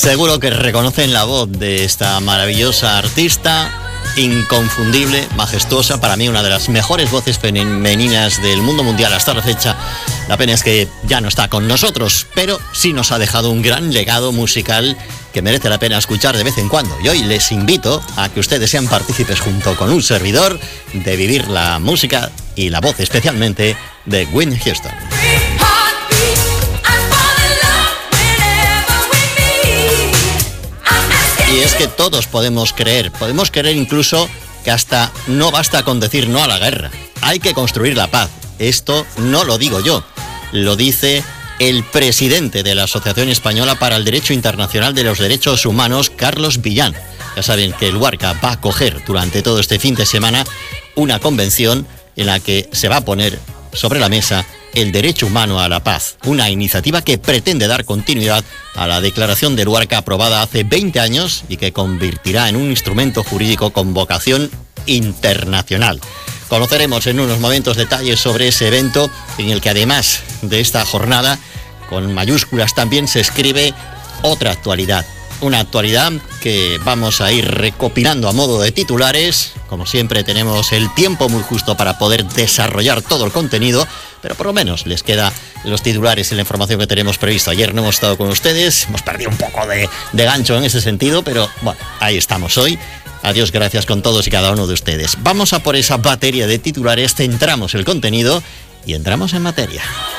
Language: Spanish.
Seguro que reconocen la voz de esta maravillosa artista, inconfundible, majestuosa, para mí una de las mejores voces femeninas del mundo mundial hasta la fecha. La pena es que ya no está con nosotros, pero sí nos ha dejado un gran legado musical que merece la pena escuchar de vez en cuando. Y hoy les invito a que ustedes sean partícipes junto con un servidor de vivir la música y la voz especialmente de Whitney Houston. Y es que todos podemos creer incluso que hasta no basta con decir no a la guerra. Hay que construir la paz. Esto no lo digo yo, lo dice el presidente de la Asociación Española para el Derecho Internacional de los Derechos Humanos, Carlos Villán. Ya saben que el Luarca va a acoger durante todo este fin de semana una convención en la que se va a poner sobre la mesa el derecho humano a la paz, una iniciativa que pretende dar continuidad a la declaración de Luarca aprobada hace 20 años y que convertirá en un instrumento jurídico con vocación internacional. Conoceremos en unos momentos detalles sobre ese evento en el que además de esta jornada, con mayúsculas también se escribe otra actualidad. Una actualidad que vamos a ir recopilando a modo de titulares. Como siempre tenemos el tiempo muy justo para poder desarrollar todo el contenido, pero por lo menos les queda los titulares y la información que tenemos previsto. Ayer no hemos estado con ustedes, hemos perdido un poco de gancho en ese sentido, pero bueno, ahí estamos hoy. Adiós, gracias con todos y cada uno de ustedes. Vamos a por esa batería de titulares, centramos el contenido y entramos en materia.